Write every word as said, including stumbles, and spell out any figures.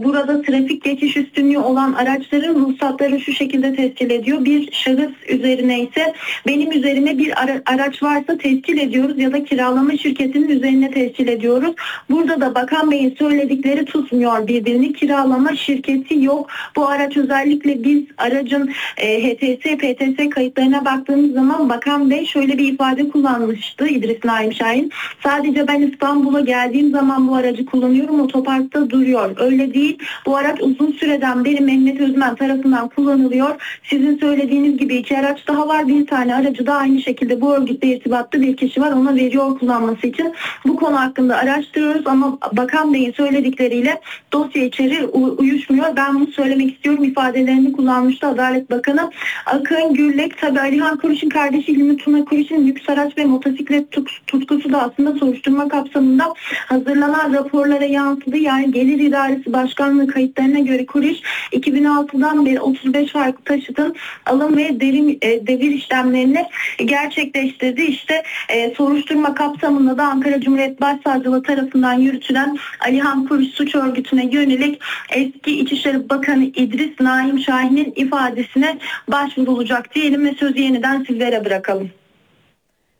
Burada trafik geçiş üstünlüğü olan araçların ruhsatları şu şekilde tescil ediyor. Bir şahıs üzerine ise benim üzerine bir ara, araç varsa tescil ediyoruz ya da kiralama şirketinin üzerine tescil ediyoruz. Burada da Bakan Bey'in söyledikleri tutmuyor birbirini. Kiralama şirketi yok. Bu araç özellikle biz aracın e, H T S, P T S kayıtlarına baktığımız zaman Bakan Bey şöyle bir ifade kullanmıştı İdris Naim Şahin. Sadece ben İstanbul'a geldiğim zaman bu aracı kullanıyorum, otoparkta duruyor. Öyle değil. Bu araç uzun süreden beri Mehmet Özmen tarafından kullanılıyor. Sizin söylediğiniz gibi iki araç daha var. Bir tane aracı da aynı şekilde bu örgütle irtibatlı bir kişi var. Ona veriyor kullanması için. Bu konu hakkında araştırıyoruz ama Bakan Bey'in söyledikleriyle dosya içeriği uyuşmuyor. Ben bunu söylemek istiyorum. İfadelerini kullanmıştı Adalet Bakanı. Akın Gürlek, tabi Alihan Kuruş'un kardeşi İlmi Tuna Kuruş'un lüks araç ve motosiklet tutkusu da aslında soruşturma kapsamında hazırlanan raporlara yansıdı. Yani Gelir İdaresi Başkanlığı kayıtlarına göre Kuruş iki bin altıdan beri otuz beş farklı taşıtın alım ve derim, e, devir işlemlerini gerçekleştirdi. İşte e, soruşturma kapsamında da Ankara Cumhuriyet Başsavcılığı tarafından yürütülen Alihan Kuruş suç örgütüne yönelik eski İçişleri Bakanı İdris Naim Şahin'in ifadesine başvurulacak diyelim ve sözü yeniden sizlere bırakalım.